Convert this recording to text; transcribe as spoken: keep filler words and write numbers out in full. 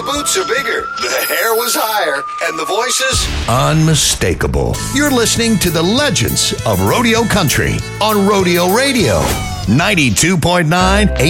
The boots are bigger, the hair was higher, and the voices unmistakable. You're listening to the legends of Rodeo Country on Rodeo Radio, ninety-two point nine